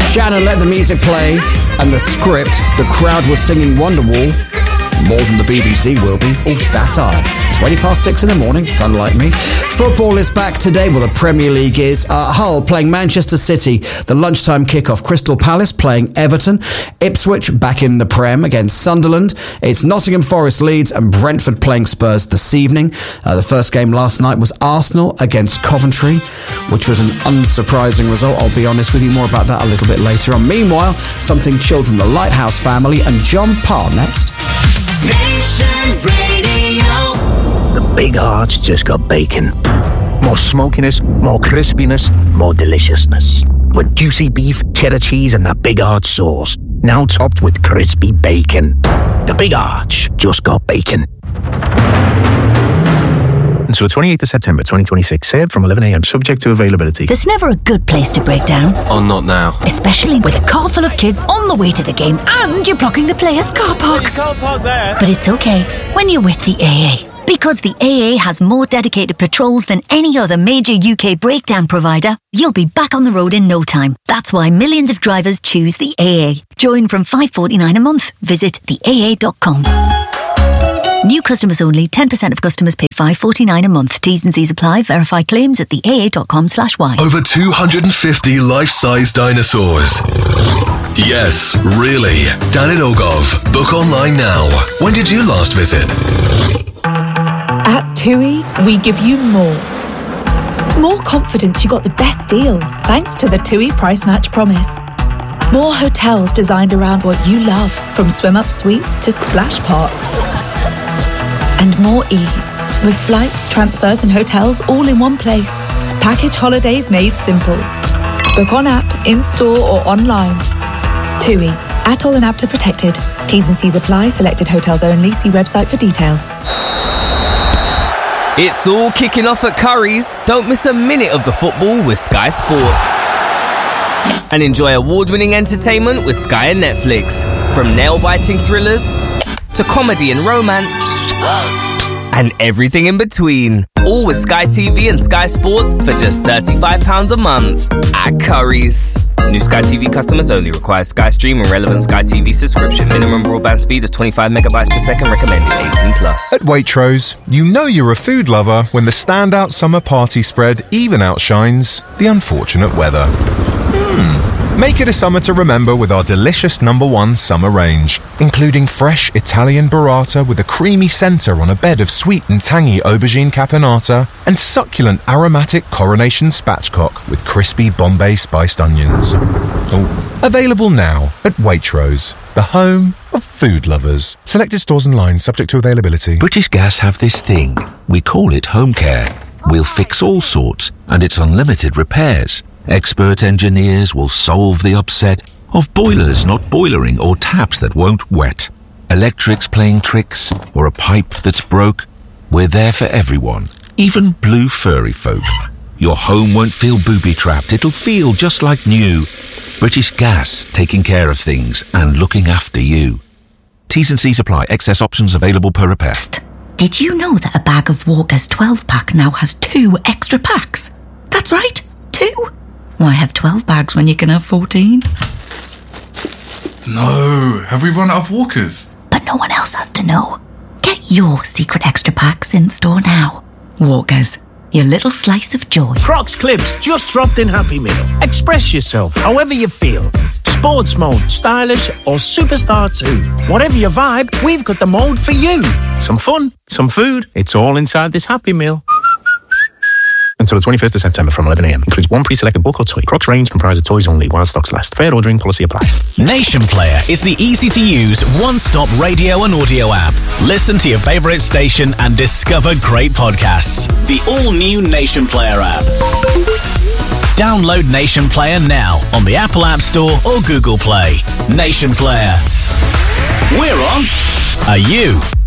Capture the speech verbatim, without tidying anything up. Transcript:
Shannon let the music play, and the script, the crowd was singing Wonderwall. More than the B B C will be, all satire. twenty past six in the morning, it's unlike me. Football is back today, well the Premier League is. Uh, Hull playing Manchester City, the lunchtime kickoff. Crystal Palace playing Everton. Ipswich back in the Prem against Sunderland. It's Nottingham Forest Leeds and Brentford playing Spurs this evening. Uh, the first game last night was Arsenal against Coventry, which was an unsurprising result, I'll be honest with you. More about that a little bit later on. Meanwhile, something chilled from the Lighthouse family and John Parr next. Nation Radio. The Big Arch just got bacon. More smokiness, more crispiness, more deliciousness. With juicy beef, cheddar cheese and that Big Arch sauce. Now topped with crispy bacon. The Big Arch just got bacon. Until the twenty-eighth of September twenty twenty-six, served from eleven a.m, subject to availability. There's never a good place to break down. Oh, not now. Especially with a car full of kids on the way to the game and you're blocking the players' car park. You can't park there. But it's okay when you're with the A A. Because the A A has more dedicated patrols than any other major U K breakdown provider, you'll be back on the road in no time. That's why millions of drivers choose the A A. Join from five pounds forty-nine a month. Visit the A A dot com. New customers only. ten percent of customers pay five pounds forty-nine a month. T's and C's apply. Verify claims at the A A dot com slash Y. Over two hundred fifty life-size dinosaurs. Yes, really. Dan in Ogov. Book online now. When did you last visit? At TUI, we give you more. More confidence you got the best deal, thanks to the TUI Price Match Promise. More hotels designed around what you love, from swim-up suites to splash parks. And more ease, with flights, transfers and hotels all in one place. Package holidays made simple. Book on app, in-store or online. TUI, Atoll and Apta protected. T's and C's apply. Selected hotels only. See website for details. It's all kicking off at Curry's. Don't miss a minute of the football with Sky Sports. And enjoy award-winning entertainment with Sky and Netflix. From nail-biting thrillers to comedy and romance and everything in between. All with Sky T V and Sky Sports for just thirty-five pounds a month at Curry's. New Sky T V customers only. Require Sky Stream and relevant Sky T V subscription. Minimum broadband speed of twenty-five megabytes per second. Recommended eighteen plus. At Waitrose, you know you're a food lover when the standout summer party spread even outshines the unfortunate weather. Hmm. Make it a summer to remember with our delicious number one summer range, including fresh Italian burrata with a creamy centre on a bed of sweet and tangy aubergine caponata and succulent aromatic coronation spatchcock with crispy Bombay spiced onions. Oh, available now at Waitrose, the home of food lovers. Selected stores and lines subject to availability. British Gas have this thing. We call it home care. We'll fix all sorts, and it's unlimited repairs. Expert engineers will solve the upset of boilers not boilering or taps that won't wet. Electrics playing tricks or a pipe that's broke. We're there for everyone, even blue furry folk. Your home won't feel booby-trapped. It'll feel just like new. British Gas, taking care of things and looking after you. T's and C's apply. Excess options available per repair. Psst. Did you know that a bag of Walker's twelve pack now has two extra packs? That's right, two. Why have twelve bags when you can have fourteen? No, have we run out of Walkers? But no one else has to know. Get your secret extra packs in store now. Walkers, your little slice of joy. Crocs Clips just dropped in Happy Meal. Express yourself however you feel. Sports mode, stylish or superstar too. Whatever your vibe, we've got the mode for you. Some fun, some food, it's all inside this Happy Meal. Until the twenty-first of September from eleven a.m. Includes one pre-selected book or toy. Crocs range comprises toys only while stocks last. Fair ordering policy applies. Nation Player is the easy-to-use, one-stop radio and audio app. Listen to your favourite station and discover great podcasts. The all-new Nation Player app. Download Nation Player now on the Apple App Store or Google Play. Nation Player. We're on. Are you?